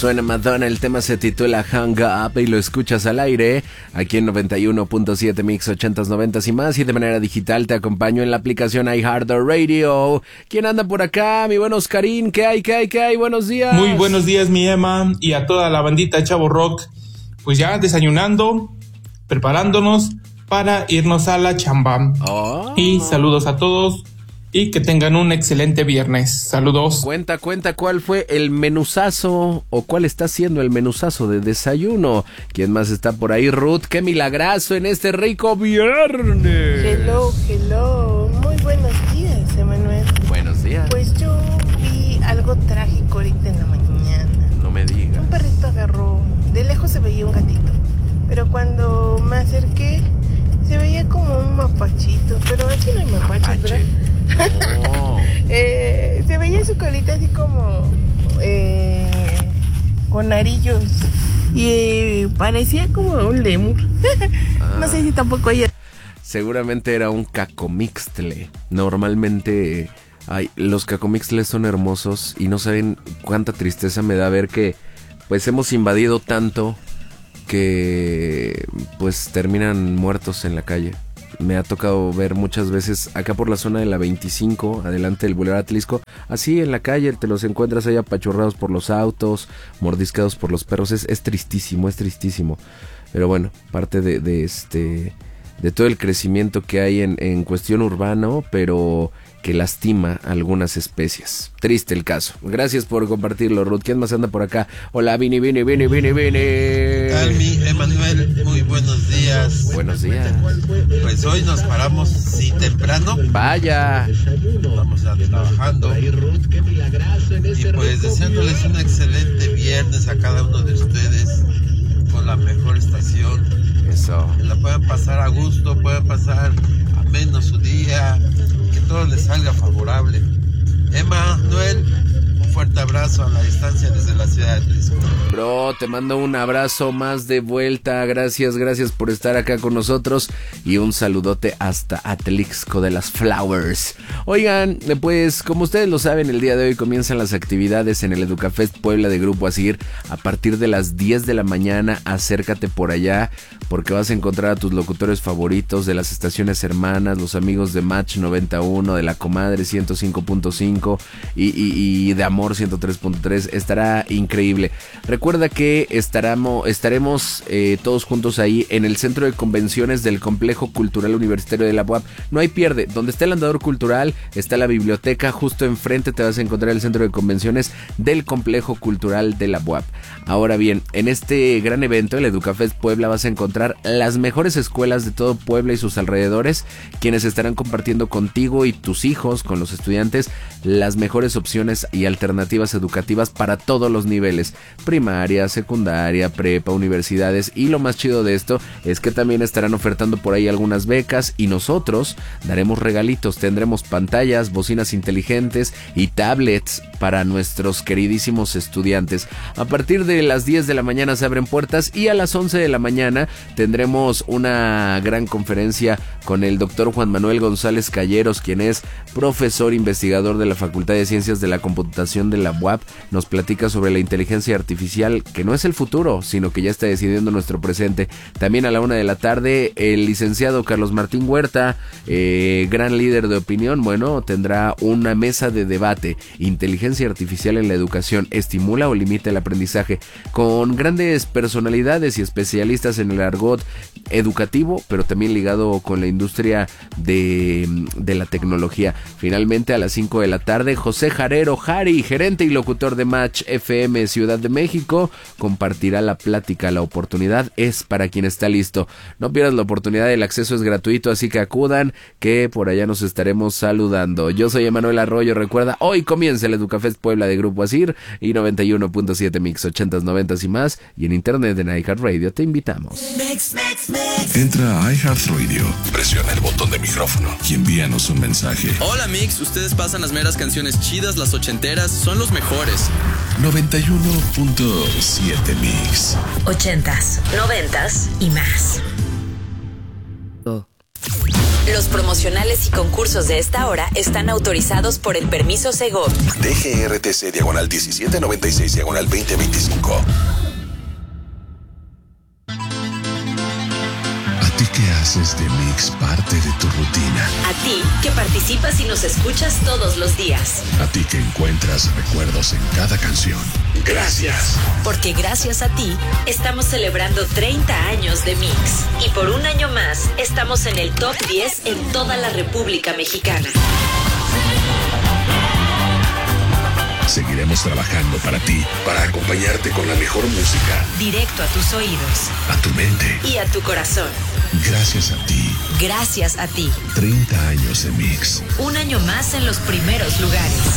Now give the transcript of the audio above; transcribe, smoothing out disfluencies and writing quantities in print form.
Suena Madonna, el tema se titula Hang Up y lo escuchas al aire aquí en 91.7 Mix 80s, 90s y más, y de manera digital te acompaño en la aplicación iHeartRadio. ¿Quién anda por acá? Mi buen Oscarín, ¿qué hay? Buenos días. Muy buenos días, mi Emma, y a toda la bandita de Chavo Rock. Pues ya desayunando, preparándonos para irnos a la chamba. Y saludos a todos y que tengan un excelente viernes. Saludos. Cuenta, ¿cuál fue el menuzazo o cuál está siendo el menuzazo de desayuno? ¿Quién más está por ahí? Ruth, qué milagrazo en este rico viernes. Hello. Muy buenos días, Emanuel. Buenos días. Pues yo vi algo trágico ahorita en la mañana. No me digas. Un perrito agarró, de lejos se veía un gatito, pero cuando me acerqué se veía como un mapachito, pero aquí no hay mapaches, ¿verdad? Oh. Se veía su colita así como con arillos y parecía como un lémur. No sé si tampoco ella. Seguramente era un cacomixtle. Normalmente los cacomixtles son hermosos y no saben cuánta tristeza me da ver que pues hemos invadido tanto que pues terminan muertos en la calle. Me ha tocado ver muchas veces acá por la zona de la 25, adelante del Boulevard Atlisco, así en la calle te los encuentras ahí apachurrados por los autos, mordiscados por los perros. Es tristísimo, pero bueno, parte de todo el crecimiento que hay en cuestión urbano, pero que lastima a algunas especies. Triste el caso. Gracias por compartirlo, Ruth. ¿Quién más anda por acá? Hola, Vini. ¿Qué tal, mi Emanuel? Muy buenos días. Buenos días. Pues hoy nos paramos, sí, temprano. Vaya. Vamos a trabajando. Y pues deseándoles un excelente viernes a cada uno de ustedes con la mejor estación. Eso. Que la puedan pasar a gusto, puedan pasar ameno su día, que todo les salga favorable. Emma, Noel, un fuerte abrazo a la distancia desde la ciudad de Atlisco. Bro, te mando un abrazo más de vuelta. Gracias por estar acá con nosotros y un saludote hasta Atlixco de las Flowers. Oigan, pues como ustedes lo saben, el día de hoy comienzan las actividades en el Educafest Puebla de Grupo Asir a partir de las 10 de la mañana. Acércate por allá porque vas a encontrar a tus locutores favoritos de las estaciones hermanas, los amigos de Match 91, de La Comadre 105.5 y de Amor 103.3. Estará increíble. Recuerda que estaremos todos juntos ahí en el Centro de Convenciones del Complejo Cultural Universitario de la UAP. No hay pierde. Donde está el andador cultural, está la biblioteca. Justo enfrente te vas a encontrar el Centro de Convenciones del Complejo Cultural de la UAP. Ahora bien, en este gran evento, el Educafest Puebla, vas a encontrar las mejores escuelas de todo Puebla y sus alrededores, quienes estarán compartiendo contigo y tus hijos, con los estudiantes, las mejores opciones y alternativas educativas para todos los niveles: primaria, secundaria, prepa, universidades. Y lo más chido de esto es que también estarán ofertando por ahí algunas becas y nosotros daremos regalitos. Tendremos pantallas, bocinas inteligentes y tablets para nuestros queridísimos estudiantes. A partir de las 10 de la mañana se abren puertas y a las 11 de la mañana tendremos una gran conferencia con el doctor Juan Manuel González Calleros, quien es profesor investigador de la Facultad de Ciencias de la Computación de la UAP. Nos platica sobre la inteligencia artificial, que no es el futuro, sino que ya está decidiendo nuestro presente. También a la 1 de la tarde, el licenciado Carlos Martín Huerta, gran líder de opinión, tendrá una mesa de debate: inteligencia artificial en la educación, ¿estimula o limita el aprendizaje?, con grandes personalidades y especialistas en el argot educativo, pero también ligado con la industria de la tecnología. Finalmente, a las 5 de la tarde, José Jarero Jari, gerente y locutor de Match FM Ciudad de México, compartirá la plática. La oportunidad es para quien está listo. No pierdas la oportunidad, el acceso es gratuito, así que acudan, que por allá nos estaremos saludando. Yo soy Emanuel Arroyo. Recuerda, hoy comienza el Educafest Puebla de Grupo Asir y 91.7 Mix 80s, 90s y más, y en internet en iHeartRadio te invitamos. Entra a iHeartRadio, presiona el botón de micrófono y envíanos un mensaje. Hola Mix, ustedes pasan las meras canciones chidas, las ochenteras, son los mejores. 91.7 Mix. 80s, 90s y más. Los promocionales y concursos de esta hora están autorizados por el permiso Segov. DGRTC /1796/2025. ¿Qué haces de Mix parte de tu rutina? A ti, que participas y nos escuchas todos los días. A ti que encuentras recuerdos en cada canción. Gracias. Porque gracias a ti, estamos celebrando 30 años de Mix. Y por un año más, estamos en el top 10 en toda la República Mexicana. Seguiremos trabajando para ti, para acompañarte con la mejor música. Directo a tus oídos. A tu mente. Y a tu corazón. Gracias a ti. Gracias a ti. 30 años de Mix. Un año más en los primeros lugares.